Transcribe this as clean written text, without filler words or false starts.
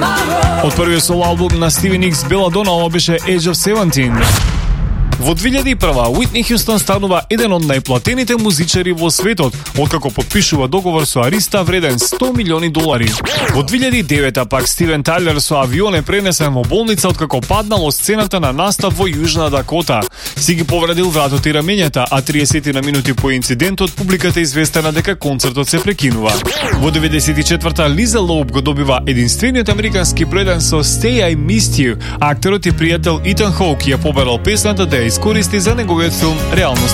Од првиот соло албум на Стиви Никс, Беладона, ова беше Age of 17. Во 2001 Уитни Хјустон станува еден од најплатените музичари во светот, откако подпишува договор со Ариста вреден $100 милиони. Во 2009 пак Стивен Тайлер со авион е пренесен во болница откако паднал од сцената на настап во Јужна Дакота. Си ги повредил вратот и рамењата, а 30 на минути по инцидентот публиката известена дека концертот се прекинува. Во 94-та Лиза Лоуп го добива единствениот американски бројден со Stay I Missed You, а актерот и пријател Итан Хоук ја побарал песната да ја искористи за неговиот филм Реалност